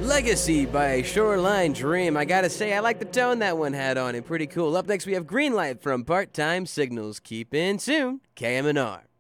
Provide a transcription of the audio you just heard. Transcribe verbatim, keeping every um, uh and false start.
Legacy by Shoreline Dream. I gotta say, I like the tone that one had on it. Pretty cool. Up next, we have Green Light from Part Time Signals. Keep in tune. K M N R.